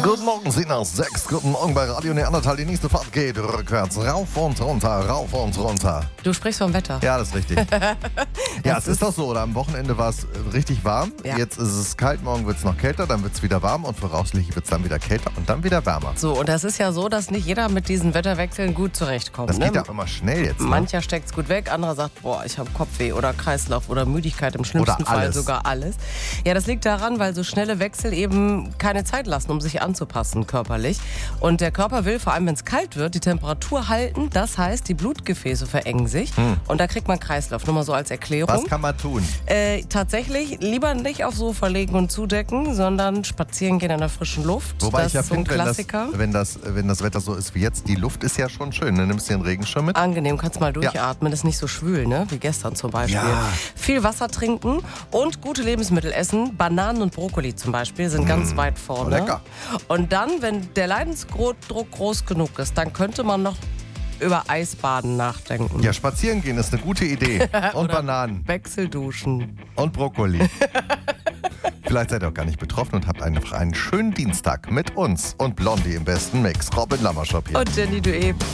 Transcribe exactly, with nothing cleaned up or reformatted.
Guten Morgen, Sie nach sechs. Guten Morgen bei Radio Neandertal. Die nächste Fahrt geht rückwärts, rauf und runter, rauf und runter. Du sprichst vom Wetter. Ja, das ist richtig. ja, es ist doch so. Oder am Wochenende war es richtig warm. Ja. Jetzt ist es kalt, morgen wird es noch kälter, dann wird es wieder warm und voraussichtlich wird es dann wieder kälter und dann wieder wärmer. So, und das ist ja so, dass nicht jeder mit diesen Wetterwechseln gut zurechtkommt. Das ne? geht ja auch immer schnell jetzt. Ne? Mancher steckt es gut weg, anderer sagt, boah, ich habe Kopfweh oder Kreislauf oder Müdigkeit, im schlimmsten Oder Fall alles. sogar alles. Ja, das liegt daran, weil so schnelle Wechsel eben keine Zeit lassen, um sich anzupassen körperlich. Und der Körper will, vor allem wenn es kalt wird, die Temperatur halten. Das heißt, die Blutgefäße verengen sich hm. und da kriegt man Kreislauf. Nur mal so als Erklärung. Was kann man tun? Äh, tatsächlich lieber nicht aufs Sofa legen und zudecken, sondern spazieren gehen in der frischen Luft. Wobei das ich ja ist so ein finde, wenn das, Klassiker. wenn, das, wenn das Wetter so ist wie jetzt, die Luft ist ja schon schön. Dann nimmst du den Regenschirm mit. Angenehm, kannst mal durchatmen, ist nicht so schwül, ne? Wie gestern zum Beispiel. Ja. Viel Wasser trinken und gute Lebensmittel essen. Bananen und Brokkoli zum Beispiel sind ganz weit vorne. Lecker. Und dann, wenn der Leidensdruck groß genug ist, dann könnte man noch über Eisbaden nachdenken. Ja, spazieren gehen ist eine gute Idee. Und Bananen. Wechselduschen. Und Brokkoli. Vielleicht seid ihr auch gar nicht betroffen und habt einfach einen schönen Dienstag mit uns und Blondie im besten Mix. Robin Lammerschop hier. Und Jenny Dueb.